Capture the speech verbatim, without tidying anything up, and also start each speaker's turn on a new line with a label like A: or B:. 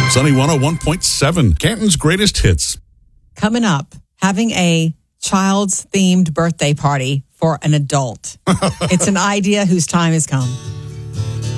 A: Sunny one oh one point seven, Canton's greatest hits.
B: Coming up, having a child's themed birthday party for an adult. It's an idea whose time has come.